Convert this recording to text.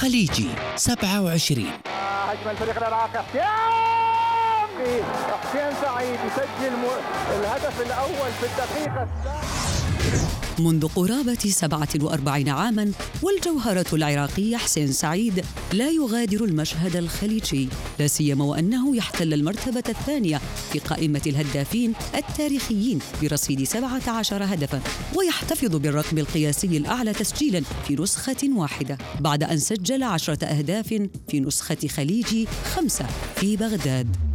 خليجي 27. هجم الفريق العراقي، حسين سعيد يسجل الهدف الأول في الدقيقة منذ قرابة 47 عاماً والجوهرة العراقية حسين سعيد لا يغادر المشهد الخليجي، لا سيما وأنه يحتل المرتبة الثانية في قائمة الهدافين التاريخيين برصيد 17 هدفاً، ويحتفظ بالرقم القياسي الأعلى تسجيلاً في نسخة واحدة بعد أن سجل 10 أهداف في نسخة خليجي 5 في بغداد.